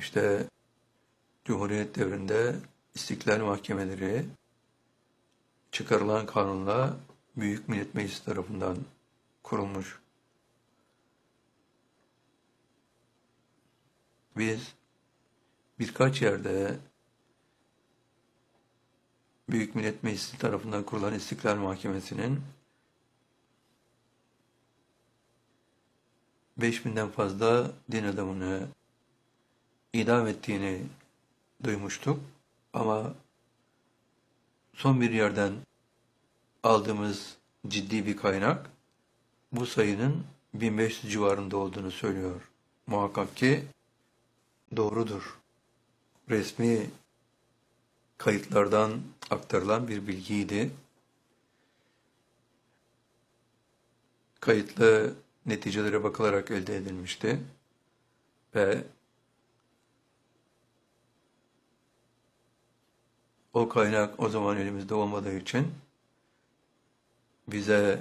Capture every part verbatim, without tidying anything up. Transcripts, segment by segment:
işte Cumhuriyet devrinde istiklal mahkemeleri çıkarılan kanunla Büyük Millet Meclisi tarafından kurulmuş. Biz birkaç yerde Büyük Millet Meclisi tarafından kurulan İstiklal Mahkemesi'nin beş binden fazla din adamını idam ettiğini duymuştuk. Ama son bir yerden aldığımız ciddi bir kaynak bu sayının bin beş yüz civarında olduğunu söylüyor. Muhakkak ki doğrudur. Resmi kayıtlardan aktarılan bir bilgiydi. Kayıtlı neticelere bakılarak elde edilmişti ve o kaynak o zaman elimizde olmadığı için bize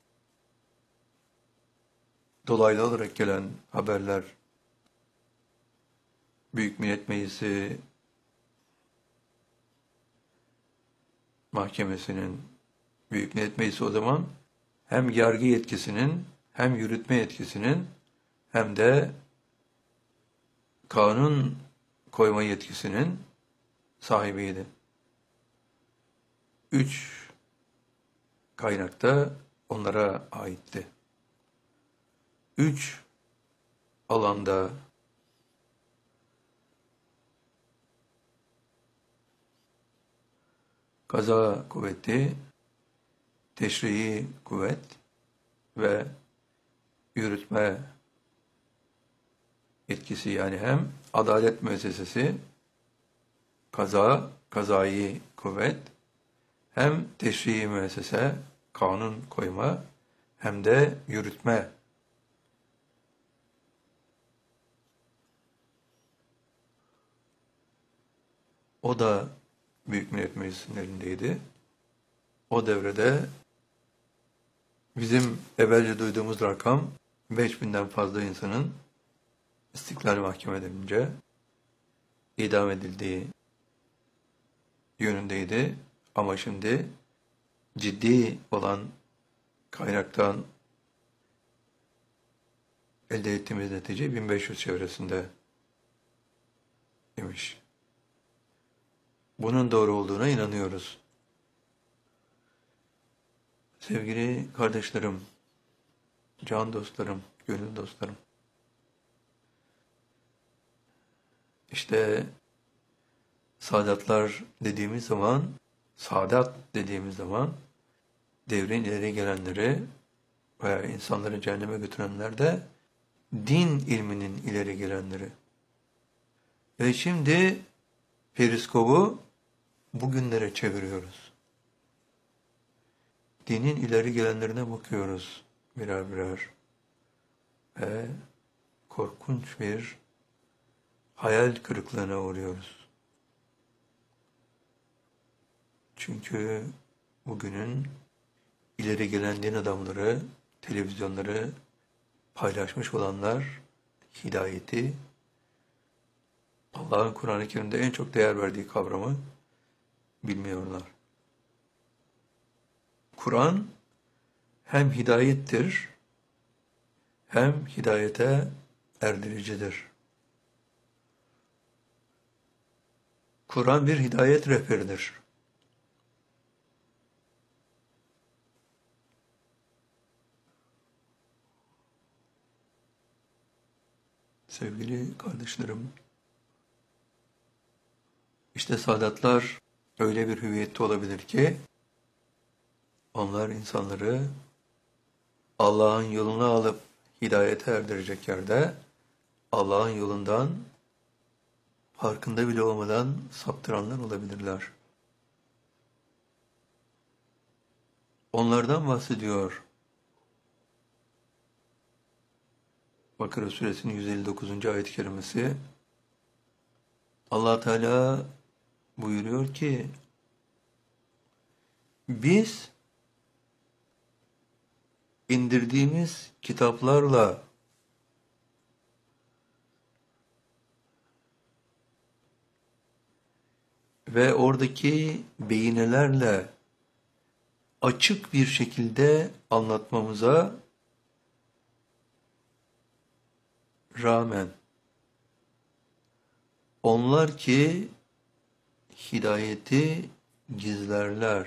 dolaylı olarak gelen haberler Büyük Millet Meclisi Mahkemesi'nin, Büyük Millet Meclisi o zaman hem yargı yetkisinin, hem yürütme yetkisinin, hem de kanun koyma yetkisinin sahibiydi. Üç kaynakta onlara aitti. Üç alanda kaza kuvveti, teşrii kuvvet ve yürütme yetkisi, yani hem adalet müessesesi, kaza, kazai kuvvet, hem teşrii müessese, kanun koyma, hem de yürütme. O da Büyük Millet Meclisi'nin elindeydi. O devrede bizim evvelce duyduğumuz rakam beş binden fazla insanın İstiklal Mahkemelerince idam edildiği yönündeydi. Ama şimdi ciddi olan kaynaktan elde ettiğimiz netice bin beş yüz çevresinde imiş. Bunun doğru olduğuna inanıyoruz. Sevgili kardeşlerim, can dostlarım, gönül dostlarım. İşte saadatlar dediğimiz zaman, saadat dediğimiz zaman devrin ileri gelenleri veya insanları cehenneme götürenler de din ilminin ileri gelenleri. Ve şimdi periskobu bugünlere çeviriyoruz. Dinin ileri gelenlerine bakıyoruz birer birer. Ve korkunç bir hayal kırıklığına uğruyoruz. Çünkü bugünün ileri gelen din adamları, televizyonları paylaşmış olanlar hidayeti, Allah'ın Kur'an-ı Kerim'de en çok değer verdiği kavramı bilmiyorlar. Kur'an hem hidayettir, hem hidayete erdiricidir. Kur'an bir hidayet rehberidir. Sevgili kardeşlerim, işte saadatlar öyle bir hüviyette olabilir ki, onlar insanları Allah'ın yoluna alıp hidayete erdirecek yerde, Allah'ın yolundan farkında bile olmadan saptıranlar olabilirler. Onlardan bahsediyor Bakara Suresinin yüz elli dokuzuncu ayet-i kerimesi. Allah Teala buyuruyor ki, biz indirdiğimiz kitaplarla ve oradaki beyinelerle açık bir şekilde anlatmamıza rağmen onlar ki hidayeti gizlerler.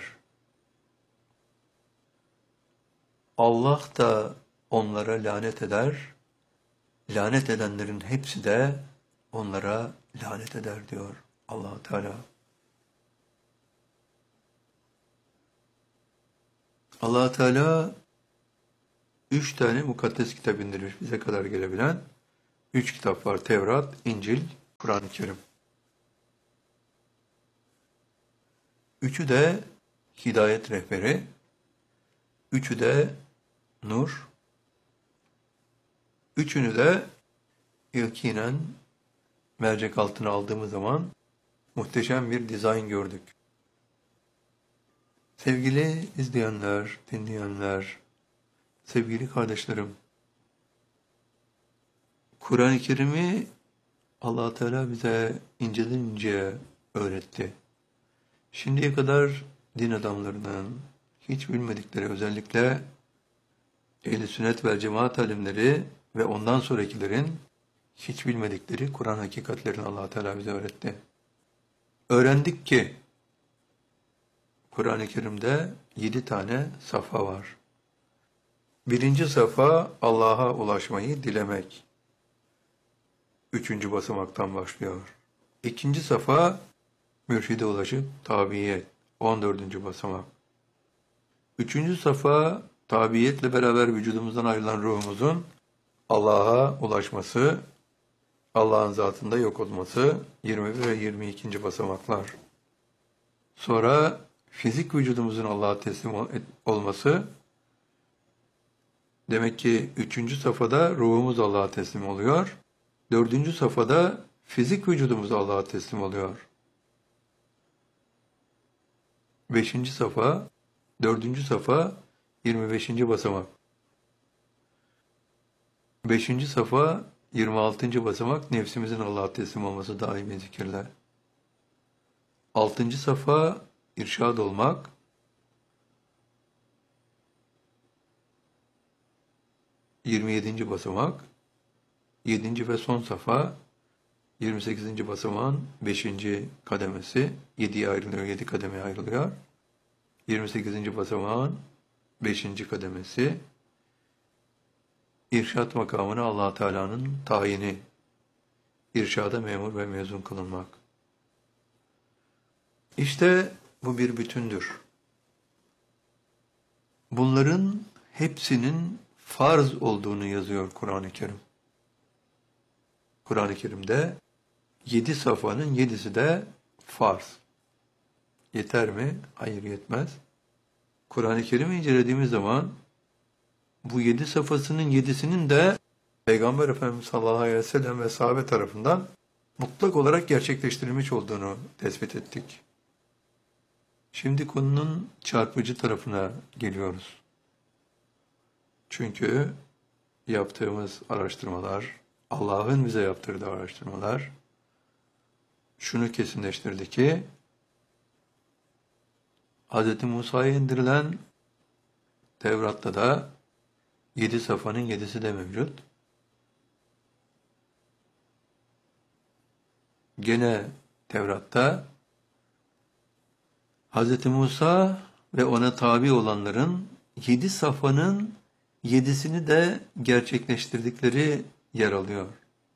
Allah da onlara lanet eder, lanet edenlerin hepsi de onlara lanet eder diyor Allah Teala. Allah Teala üç tane mukaddes kitap indirmiş bize kadar gelebilen. Üç kitap var: Tevrat, İncil, Kur'an-ı Kerim. Üçü de hidayet rehberi, üçü de nur, üçünü de yakinen mercek altına aldığımız zaman muhteşem bir dizayn gördük. Sevgili izleyenler, dinleyenler, sevgili kardeşlerim, Kur'an-ı Kerim'i Allah Teala bize inceden inceye öğretti. Şimdiye kadar din adamlarının hiç bilmedikleri, özellikle ehl-i sünnet vel cemaat alimleri ve ondan sonrakilerin hiç bilmedikleri Kur'an hakikatlerini Allah Teala bize öğretti. Öğrendik ki Kur'an-ı Kerim'de yedi tane safa var. Birinci safa Allah'a ulaşmayı dilemek. Üçüncü basamaktan başlıyor. İkinci safa mürşide ulaşıp tabiyet. On dördüncü basamak. Üçüncü safa tabiyetle beraber vücudumuzdan ayrılan ruhumuzun Allah'a ulaşması, Allah'ın zatında yok olması. yirmi bir ve yirmi ikinci basamaklar. Sonra fizik vücudumuzun Allah'a teslim olması. Demek ki üçüncü safhada ruhumuz Allah'a teslim oluyor. Dördüncü safhada fizik vücudumuz Allah'a teslim oluyor. Beşinci safa, dördüncü safa, yirmi beşinci basamak. Beşinci safa, yirmi altıncı basamak, nefsimizin Allah'a teslim olması daimi zikirle. Altıncı safa, irşad olmak. Yirmi yedinci basamak. Yedinci ve son safa, yirmi sekizinci basamağın beşinci kademesi. Yediye ayrılıyor, yedi kademeye ayrılıyor. Yirmi sekizinci basamağın beşinci kademesi. İrşad makamına Allah Teala'nın tayini. İrşada memur ve mezun kılınmak. İşte bu bir bütündür. Bunların hepsinin farz olduğunu yazıyor Kur'an-ı Kerim. Kur'an-ı Kerim'de yedi safhanın yedisi de farz. Yeter mi? Hayır, yetmez. Kur'an-ı Kerim'i incelediğimiz zaman bu yedi safhasının yedisinin de Peygamber Efendimiz sallallahu aleyhi ve sellem ve sahabe tarafından mutlak olarak gerçekleştirilmiş olduğunu tespit ettik. Şimdi konunun çarpıcı tarafına geliyoruz. Çünkü yaptığımız araştırmalar, Allah'ın bize yaptırdığı araştırmalar şunu kesinleştirdi ki Hz. Musa'ya indirilen Tevrat'ta da yedi safhanın yedisi de mevcut. Gene Tevrat'ta Hz. Musa ve ona tabi olanların yedi safhanın yedisini de gerçekleştirdikleri yer alıyor.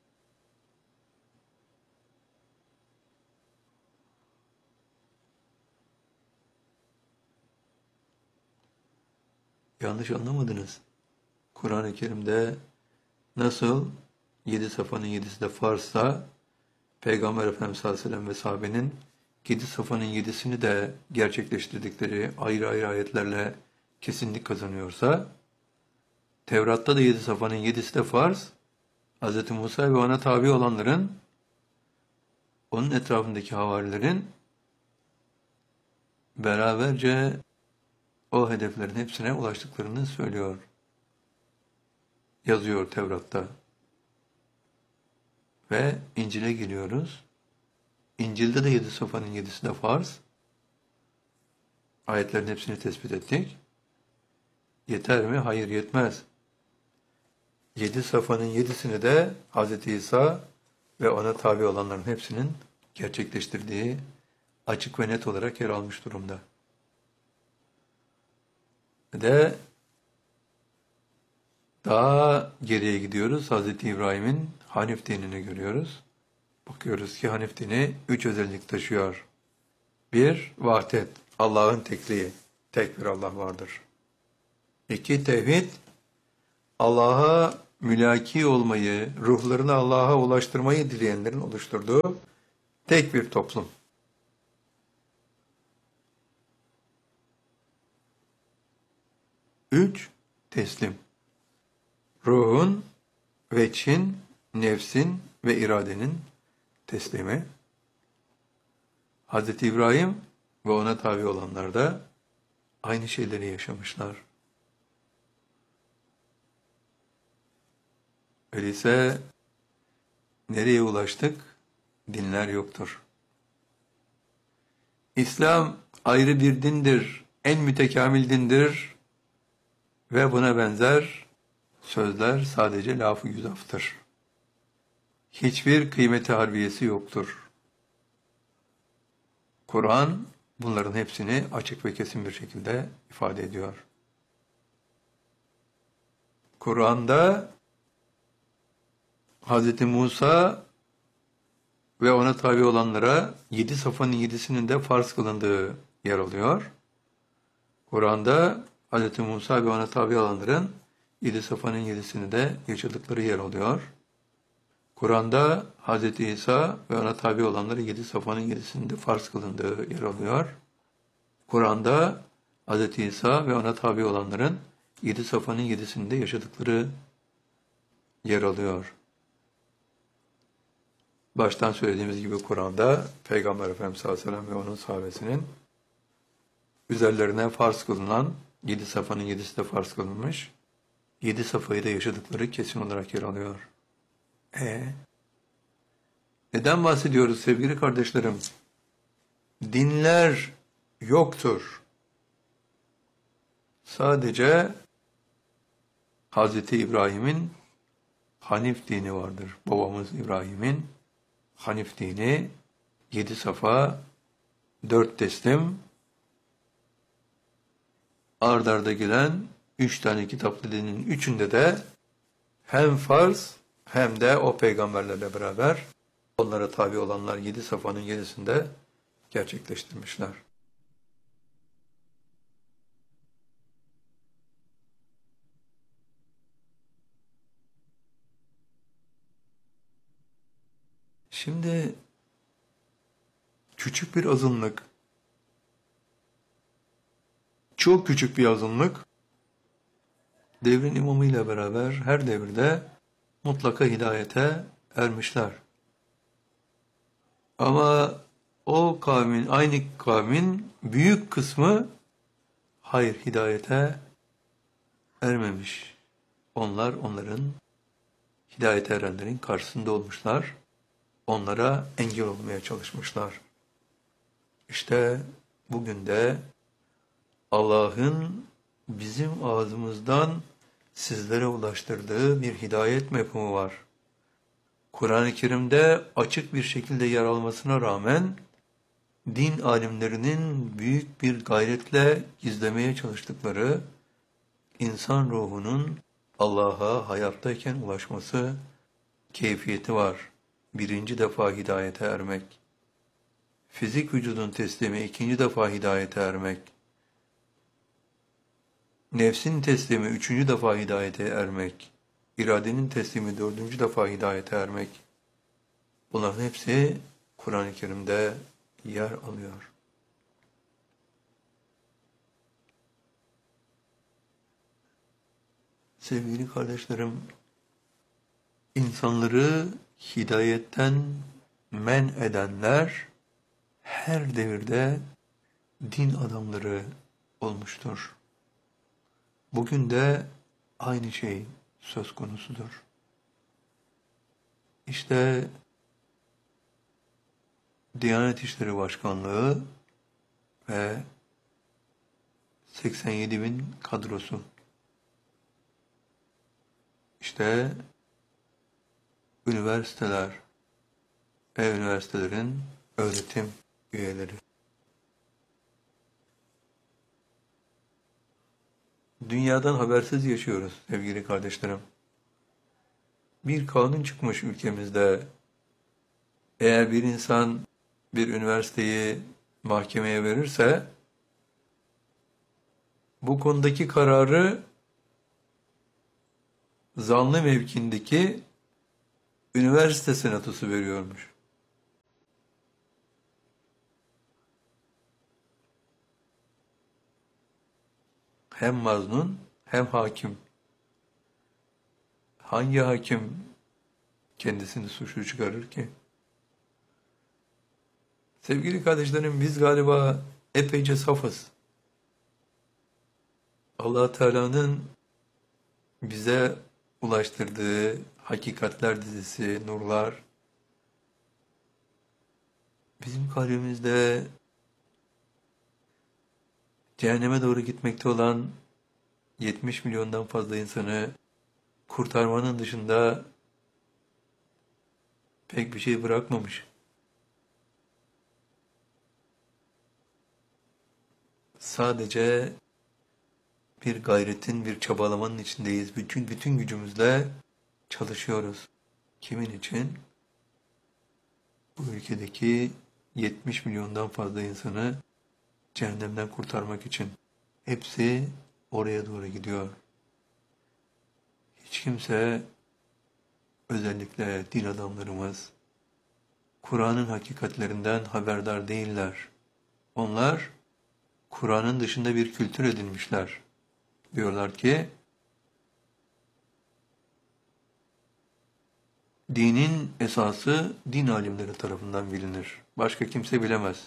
Yanlış anlamadınız. Kur'an-ı Kerim'de nasıl yedi safhanın yedisi de farzsa, Peygamber Efendimiz sallallahu aleyhi ve sellem ve sahabenin yedi safhanın yedisini de gerçekleştirdikleri ayrı ayrı ayetlerle kesinlik kazanıyorsa, Tevrat'ta da yedi safhanın yedisi de farz, Hz. Musa ve ona tabi olanların, onun etrafındaki havarilerin beraberce o hedeflerin hepsine ulaştıklarını söylüyor. Yazıyor Tevrat'ta. Ve İncil'e geliyoruz. İncil'de de yedi safhanın yedisi de farz. Ayetlerin hepsini tespit ettik. Yeter mi? Hayır, yetmez. Yedi safhanın yedisini de Hz. İsa ve ona tabi olanların hepsinin gerçekleştirdiği açık ve net olarak yer almış durumda. Ve daha geriye gidiyoruz. Hz. İbrahim'in Hanif dinini görüyoruz. Bakıyoruz ki Hanif dini üç özellik taşıyor. Bir, vahdet, Allah'ın tekliği, tek bir Allah vardır. İki, tevhid, Allah'a mülaki olmayı, ruhlarını Allah'a ulaştırmayı dileyenlerin oluşturduğu tek bir toplum. Üç, teslim. Ruhun, veçhin, nefsin ve iradenin teslimi. Hz. İbrahim ve ona tabi olanlar da aynı şeyleri yaşamışlar. Öyleyse nereye ulaştık? Dinler yoktur. İslam ayrı bir dindir, en mütekamil dindir ve buna benzer sözler sadece laf-ı güzaftır. Hiçbir kıymeti harbiyesi yoktur. Kur'an bunların hepsini açık ve kesin bir şekilde ifade ediyor. Kur'an'da Hz. Musa ve ona tabi olanlara yedi safhanın yedisinin de farz kılındığı yer alıyor. Kur'an'da Hz. Musa ve ona tabi olanların yedi safhanın yedisini de yaşadıkları yer alıyor. Kur'an'da Hz. İsa ve ona tabi olanları yedi safhanın yedisinin de farz kılındığı yer alıyor. Kur'an'da Hz. İsa ve ona tabi olanların yedi safhanın yedisinde yaşadıkları yer alıyor. Baştan söylediğimiz gibi Kur'an'da Peygamber Efendimiz sallallahu aleyhi ve sellem ve onun sahabesinin üzerlerine farz kılınan yedi safhanın yedisi de farz kılınmış. Yedi safhayı da yaşadıkları kesin olarak yer alıyor. E neden bahsediyoruz sevgili kardeşlerim? Dinler yoktur. Sadece Hz. İbrahim'in Hanif dini vardır. Babamız İbrahim'in Hanif dini, yedi safa, dört teslim, ard arda gelen üç tane kitaplı dinin üçünde de hem farz hem de o peygamberlerle beraber onlara tabi olanlar yedi safanın yedisinde gerçekleştirmişler. Şimdi küçük bir azınlık, çok küçük bir azınlık, devrin imamıyla beraber her devirde mutlaka hidayete ermişler. Ama o kavmin, aynı kavmin büyük kısmı hayır hidayete ermemiş. Onlar onların hidayete erenlerin karşısında olmuşlar. Onlara engel olmaya çalışmışlar. İşte bugün de Allah'ın bizim ağzımızdan sizlere ulaştırdığı bir hidayet mefhumu var. Kur'an-ı Kerim'de açık bir şekilde yer almasına rağmen din alimlerinin büyük bir gayretle gizlemeye çalıştıkları insan ruhunun Allah'a hayattayken ulaşması keyfiyeti var. Birinci defa hidayete ermek. Fizik vücudun teslimi ikinci defa hidayete ermek. Nefsin teslimi üçüncü defa hidayete ermek. İradenin teslimi dördüncü defa hidayete ermek. Bunların hepsi Kur'an-ı Kerim'de yer alıyor. Sevgili kardeşlerim, insanları hidayetten men edenler her devirde din adamları olmuştur. Bugün de aynı şey söz konusudur. İşte Diyanet İşleri Başkanlığı ve seksen yedi bin kadrosu. İşte üniversiteler ve üniversitelerin öğretim üyeleri. Dünyadan habersiz yaşıyoruz sevgili kardeşlerim. Bir kanun çıkmış ülkemizde. Eğer bir insan bir üniversiteyi mahkemeye verirse, bu konudaki kararı zanlı mevkindeki üniversite senatosu veriyormuş. Hem maznun hem hakim. Hangi hakim kendisini suçlu çıkarır ki? Sevgili kardeşlerim, biz galiba epeyce safız. Allah Teala'nın bize ulaştırdığı hakikatler dizisi, nurlar, bizim kalbimizde cehenneme doğru gitmekte olan yetmiş milyondan fazla insanı kurtarmanın dışında pek bir şey bırakmamış. Sadece bir gayretin, bir çabalamanın içindeyiz. Bütün bütün gücümüzle çalışıyoruz. Kimin için? Bu ülkedeki yetmiş milyondan fazla insanı cehennemden kurtarmak için. Hepsi oraya doğru gidiyor. Hiç kimse, özellikle din adamlarımız, Kur'an'ın hakikatlerinden haberdar değiller. Onlar Kur'an'ın dışında bir kültür edinmişler. Diyorlar ki, dinin esası din alimleri tarafından bilinir. Başka kimse bilemez.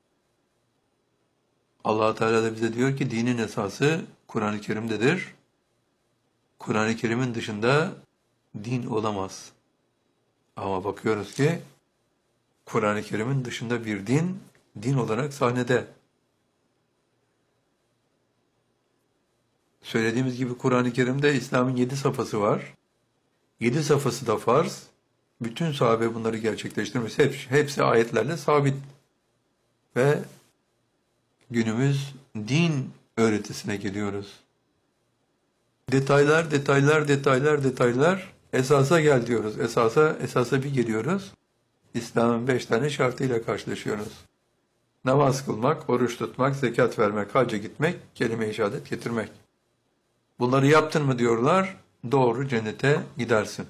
Allah Teala da bize diyor ki dinin esası Kur'an-ı Kerim'dedir. Kur'an-ı Kerim'in dışında din olamaz. Ama bakıyoruz ki Kur'an-ı Kerim'in dışında bir din, din olarak sahnede. Söylediğimiz gibi Kur'an-ı Kerim'de İslam'ın yedi safhası var. Yedi safhası da farz. Bütün sahabe bunları gerçekleştirmesi hepsi, hepsi ayetlerle sabit. Ve günümüz din öğretisine geliyoruz. Detaylar, detaylar, detaylar, detaylar. Esasa gel diyoruz. Esasa, esasa bir geliyoruz. İslam'ın beş tane şartıyla karşılaşıyoruz. Namaz kılmak, oruç tutmak, zekat vermek, hacca gitmek, kelime-i şehadet getirmek. Bunları yaptın mı diyorlar, doğru cennete gidersin.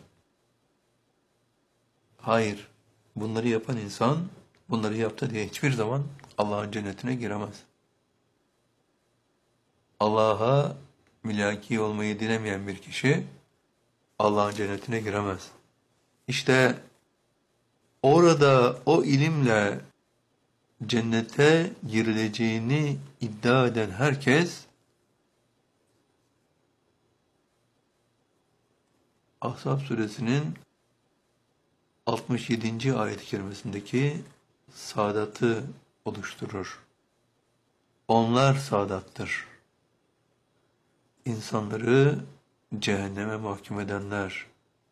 Hayır, bunları yapan insan, bunları yaptı diye hiçbir zaman Allah'ın cennetine giremez. Allah'a mülaki olmayı dilemeyen bir kişi, Allah'ın cennetine giremez. İşte orada o ilimle cennete girileceğini iddia eden herkes, Ahzab suresinin altmış yedinci ayet-i kerimesindeki saadatı oluşturur. Onlar saadattır. İnsanları cehenneme mahkum edenler.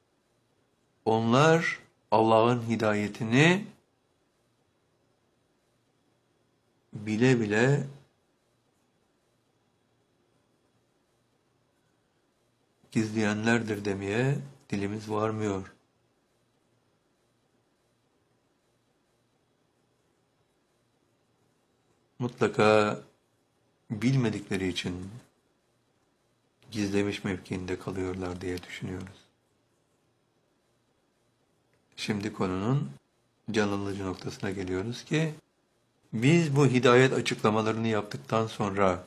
Onlar Allah'ın hidayetini bile bile gizleyenlerdir demeye dilimiz varmıyor. Mutlaka bilmedikleri için gizlemiş mevkiinde kalıyorlar diye düşünüyoruz. Şimdi konunun can alıcı noktasına geliyoruz ki, biz bu hidayet açıklamalarını yaptıktan sonra,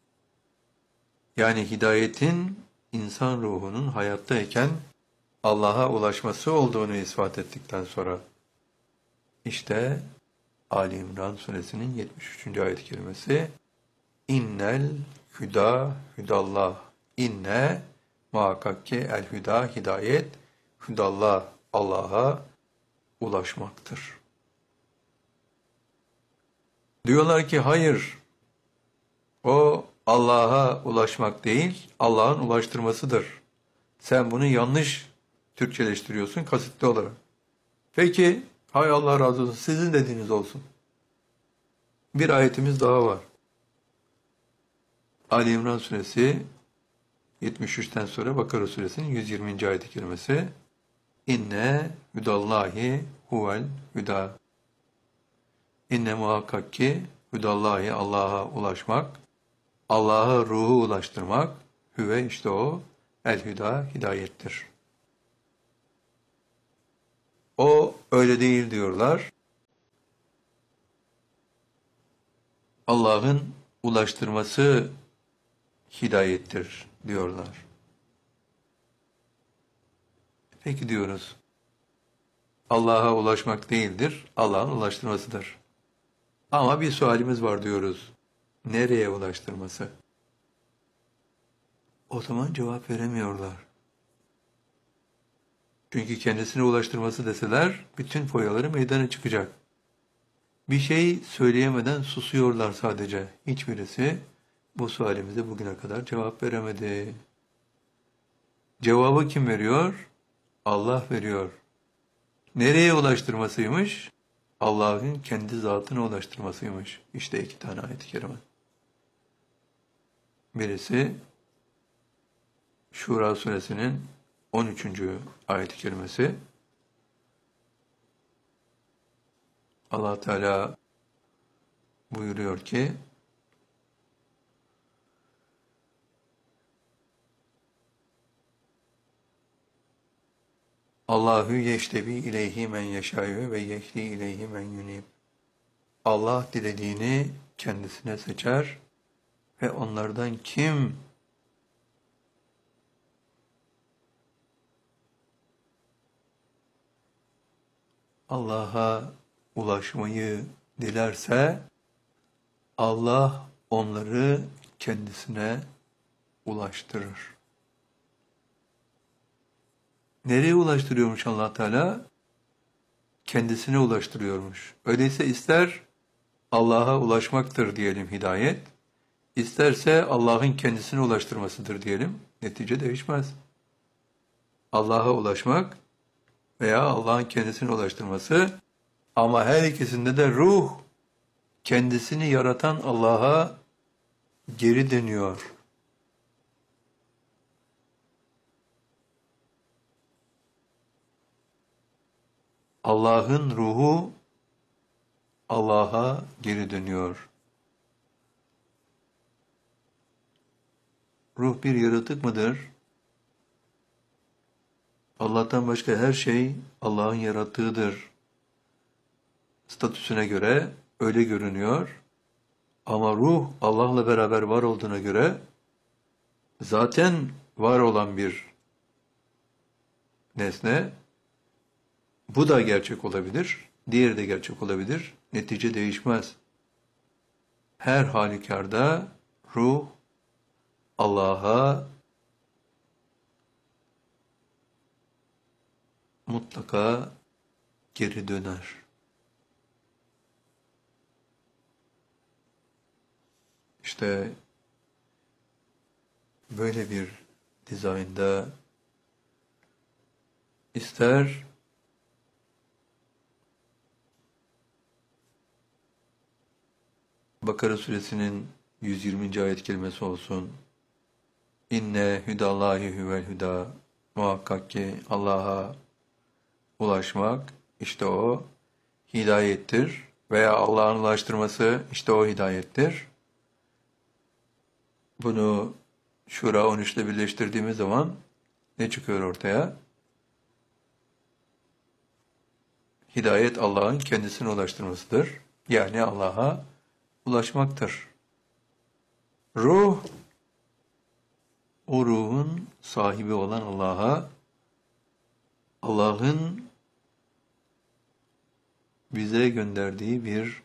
yani hidayetin insan ruhunun hayattayken Allah'a ulaşması olduğunu ispat ettikten sonra, işte Ali İmran suresinin yetmiş üçüncü ayet-i kerimesi, İnnel hüda hüdallah. İnne muhakkak ki el hüda hidayet, hüdallah Allah'a ulaşmaktır. Diyorlar ki hayır, o Allah'a ulaşmak değil, Allah'ın ulaştırmasıdır. Sen bunu yanlış Türkçeleştiriyorsun kasıtlı olarak. Peki, hay Allah razı olsun, sizin dediğiniz olsun. Bir ayetimiz daha var. Ali İmran suresi yetmiş üçten sonra Bakara suresinin yüz yirminci ayet-i kerimesi. İnne hüdallahi huvel hüda. İnne muhakkak ki hüdallahi Allah'a ulaşmak, Allah'a ruhu ulaştırmak, hüve işte o, el hüda hidayettir. O öyle değil diyorlar. Allah'ın ulaştırması hidayettir diyorlar. Peki diyoruz. Allah'a ulaşmak değildir, Allah'ın ulaştırmasıdır. Ama bir sualimiz var diyoruz. Nereye ulaştırması? O zaman cevap veremiyorlar. Çünkü kendisine ulaştırması deseler bütün foyaları meydana çıkacak. Bir şey söyleyemeden susuyorlar sadece. Hiçbirisi bu sualimize bugüne kadar cevap veremedi. Cevabı kim veriyor? Allah veriyor. Nereye ulaştırmasıymış? Allah'ın kendi zatına ulaştırmasıymış. İşte iki tane ayet-i kerime. Birisi Şura suresinin on üçüncü ayet-i kerimesi. Allah Teala buyuruyor ki Allahu yeştebi ileyhi men yeşâ'yu ve yehdi ileyhi men yunib. Allah dilediğini kendisine seçer ve onlardan kim Allah'a ulaşmayı dilerse Allah onları kendisine ulaştırır. Nereye ulaştırıyormuş Allah Teala? Kendisine ulaştırıyormuş. Öyleyse ister Allah'a ulaşmaktır diyelim hidayet, isterse Allah'ın kendisine ulaştırmasıdır diyelim, netice değişmez. Allah'a ulaşmak veya Allah'ın kendisine ulaştırması, ama her ikisinde de ruh kendisini yaratan Allah'a geri dönüyor. Allah'ın ruhu Allah'a geri dönüyor. Ruh bir yaratık mıdır? Allah'tan başka her şey Allah'ın yarattığıdır. Statüsüne göre öyle görünüyor. Ama ruh Allah'la beraber var olduğuna göre zaten var olan bir nesne. Bu da gerçek olabilir, diğeri de gerçek olabilir. Netice değişmez. Her halükarda ruh Allah'a mutlaka geri döner. İşte böyle bir dizaynda ister Bakara suresinin yüz yirminci ayet kelimesi olsun. İnne hüdallahi huvel hüda. Muhakkak ki Allah'a ulaşmak, işte o hidayettir. Veya Allah'ın ulaştırması, işte o hidayettir. Bunu Şura on üç ile birleştirdiğimiz zaman ne çıkıyor ortaya? Hidayet Allah'ın kendisine ulaştırmasıdır. Yani Allah'a ulaşmaktır. Ruh, o ruhun sahibi olan Allah'a, Allah'ın bize gönderdiği bir,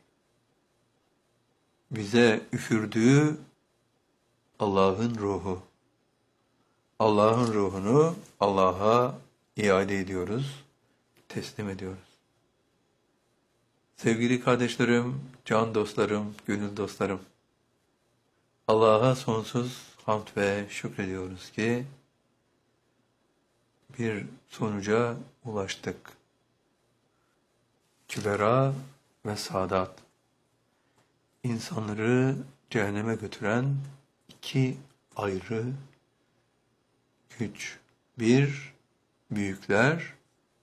bize üfürdüğü Allah'ın ruhu. Allah'ın ruhunu Allah'a iade ediyoruz, teslim ediyoruz. Sevgili kardeşlerim, can dostlarım, gönül dostlarım. Allah'a sonsuz hamd ve şükrediyoruz ki bir sonuca ulaştık. Kübera ve Sadat. İnsanları cehenneme götüren iki ayrı güç. Bir, büyükler.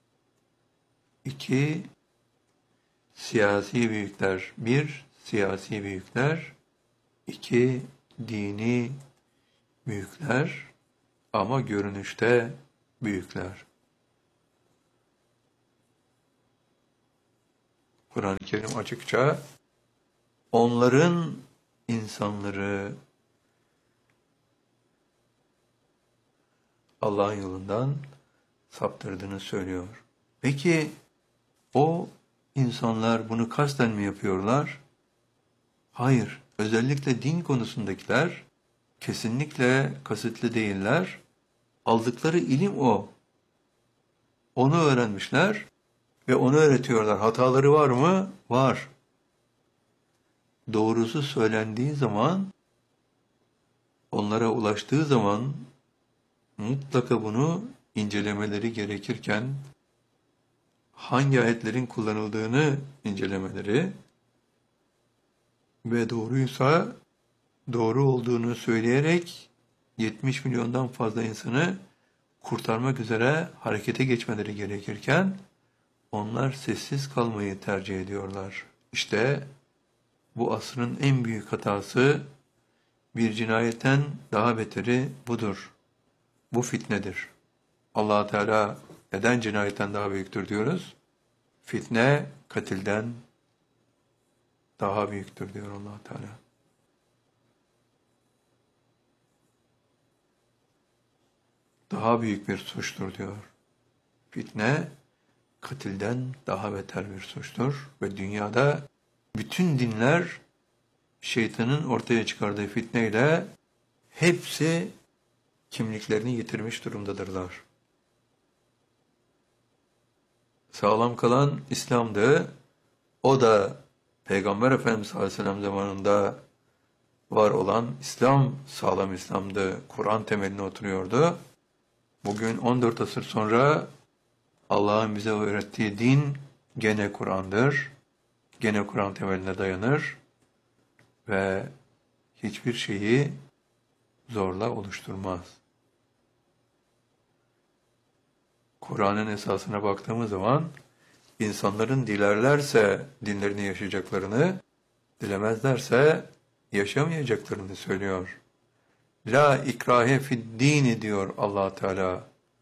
İki, siyasi büyükler. Bir, siyasi büyükler. İki, dini büyükler ama görünüşte büyükler. Kur'an-ı Kerim açıkça onların insanları Allah'ın yolundan saptırdığını söylüyor. Peki o insanlar bunu kasten mi yapıyorlar? Hayır. Özellikle din konusundakiler kesinlikle kasıtlı değiller. Aldıkları ilim o. Onu öğrenmişler ve onu öğretiyorlar. Hataları var mı? Var. Doğrusu söylendiği zaman, onlara ulaştığı zaman mutlaka bunu incelemeleri gerekirken hangi ayetlerin kullanıldığını incelemeleri ve doğruysa doğru olduğunu söyleyerek yetmiş milyondan fazla insanı kurtarmak üzere harekete geçmeleri gerekirken onlar sessiz kalmayı tercih ediyorlar. İşte bu asrın en büyük hatası, bir cinayetten daha beteri budur. Bu fitnedir. Allah Teala neden cinayetten daha büyüktür diyoruz? Fitne katilden daha büyüktür diyor Allah Teala. Daha büyük bir suçtur diyor. Fitne katilden daha beter bir suçtur ve dünyada bütün dinler şeytanın ortaya çıkardığı fitneyle hepsi kimliklerini yitirmiş durumdadırlar. Sağlam kalan İslam'dı. O da Peygamber Efendimiz sallallahu aleyhi ve sellem zamanında var olan İslam, sağlam İslam'dı. Kur'an temeline oturuyordu. Bugün on dört asır sonra Allah'ın bize öğrettiği din gene Kur'an'dır. Gene Kur'an temeline dayanır ve hiçbir şeyi zorla oluşturmaz. Kur'an'ın esasına baktığımız zaman insanların dilerlerse dinlerini yaşayacaklarını, dilemezlerse yaşamayacaklarını söylüyor. La ikrahe fid dini diyor Allah Teala.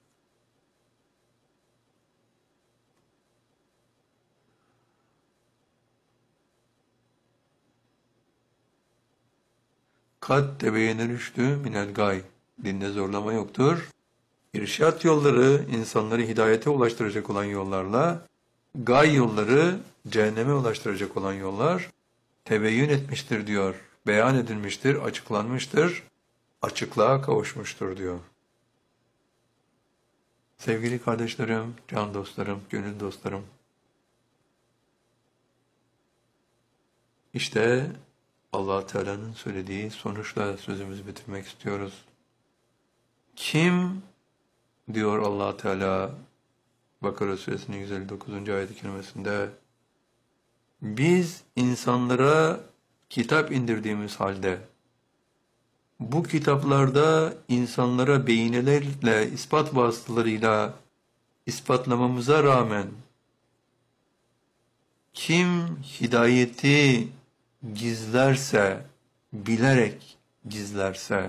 Kad tebeyyene rüştü minel gay. Dinde zorlama yoktur. İrşat yolları insanları hidayete ulaştıracak olan yollarla, gay yolları cehenneme ulaştıracak olan yollar tebeyyün etmiştir diyor. Beyan edilmiştir, açıklanmıştır, açıklığa kavuşmuştur diyor. Sevgili kardeşlerim, can dostlarım, gönül dostlarım. İşte Allah Teala'nın söylediği sonuçla sözümüzü bitirmek istiyoruz. Kim diyor Allah Teala Bakara Suresinin yüz elli dokuzuncu ayet-i kerimesinde, biz insanlara kitap indirdiğimiz halde bu kitaplarda insanlara beyinelerle, ispat vasıtalarıyla ispatlamamıza rağmen kim hidayeti gizlerse, bilerek gizlerse,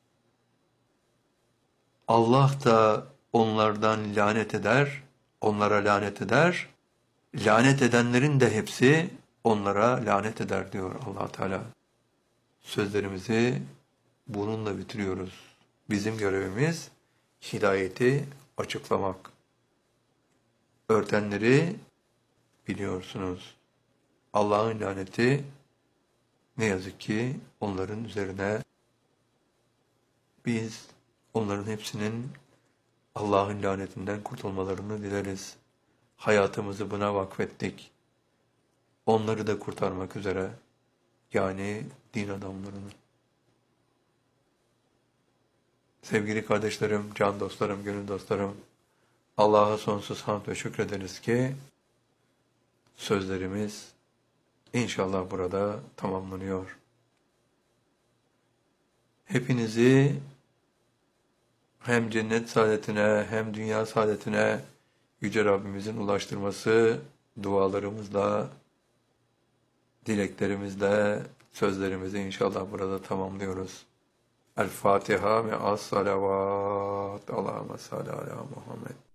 Allah da onlardan lanet eder, onlara lanet eder, lanet edenlerin de hepsi onlara lanet eder diyor Allah Teala. Sözlerimizi bununla bitiriyoruz. Bizim görevimiz hidayeti açıklamak. Örtenleri biliyorsunuz. Allah'ın laneti ne yazık ki onların üzerine. Biz onların hepsinin Allah'ın lanetinden kurtulmalarını dileriz. Hayatımızı buna vakfettik. onları da kurtarmak üzere, yani din adamlarını. Sevgili kardeşlerim, can dostlarım, gönül dostlarım, Allah'a sonsuz hamd ve şükrederiz ki sözlerimiz inşallah burada tamamlanıyor. Hepinizi hem cennet saadetine hem dünya saadetine Yüce Rabbimizin ulaştırması dualarımızla, dileklerimizle, sözlerimizi inşallah burada tamamlıyoruz. El Fatiha ve as salavat. Allahümme salli ala Muhammed.